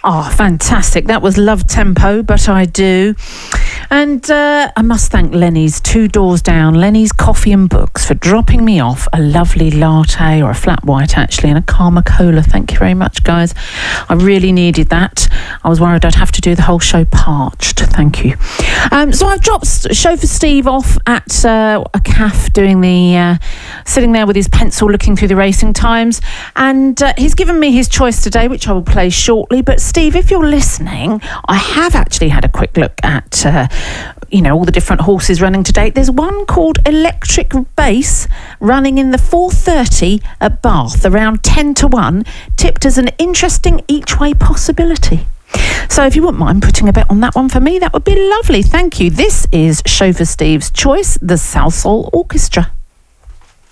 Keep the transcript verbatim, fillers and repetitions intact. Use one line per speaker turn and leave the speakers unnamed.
Oh, fantastic. That was Love Tempo, But I Do. And uh, I must thank Lenny's, two doors down, Lenny's Coffee and Books, for dropping me off a lovely latte, or a flat white actually, and a Karma Cola. Thank you very much, guys. I really needed that. I was worried I'd have to do the whole show parched. Thank you. Um, so I've dropped Chauffeur Steve off at uh, a cafe, doing the, uh, sitting there with his pencil looking through the racing times. And uh, he's given me his choice today, which I will play shortly. But Steve, if you're listening, I have actually had a quick look at, uh, you know, all the different horses running today. There's one called Electric Bass running in the four thirty at Bath, around ten to one, tipped as an interesting each-way possibility. So if you wouldn't mind putting a bet on that one for me, that would be lovely. Thank you. This is Chauffeur Steve's choice, the Salsoul Orchestra.